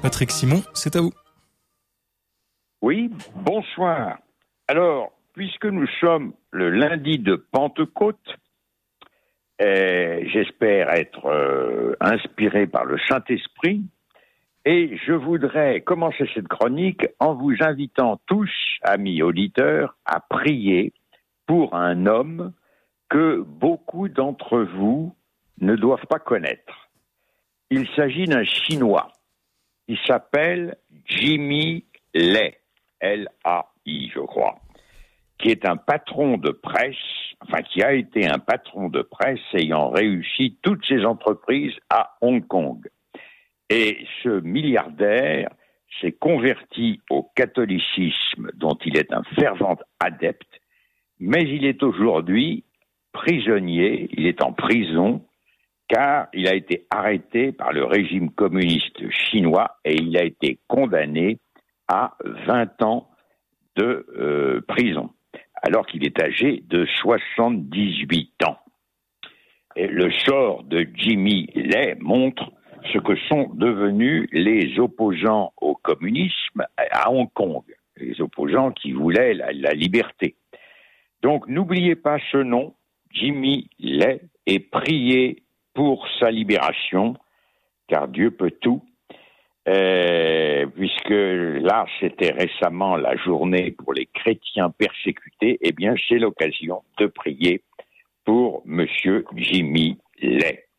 Patrick Simon, c'est à vous. Oui, bonsoir. Alors, puisque nous sommes le lundi de Pentecôte, j'espère être inspiré par le Saint-Esprit, et je voudrais commencer cette chronique en vous invitant tous, amis auditeurs, à prier pour un homme que beaucoup d'entre vous ne doivent pas connaître. Il s'agit d'un Chinois. Il s'appelle Jimmy Lai, L-A-I, je crois, qui est un patron de presse, qui a été un patron de presse ayant réussi toutes ses entreprises à Hong Kong. Et ce milliardaire s'est converti au catholicisme dont il est un fervent adepte, mais il est aujourd'hui prisonnier, il est en prison, car il a été arrêté par le régime communiste chinois et il a été condamné à 20 ans de prison, alors qu'il est âgé de 78 ans. Et le sort de Jimmy Lai montre ce que sont devenus les opposants au communisme à Hong Kong, les opposants qui voulaient la liberté. Donc n'oubliez pas ce nom, Jimmy Lai, et priez pour sa libération, car Dieu peut tout, puisque là, c'était récemment la journée pour les chrétiens persécutés, eh bien, c'est l'occasion de prier pour Monsieur Jimmy Lai.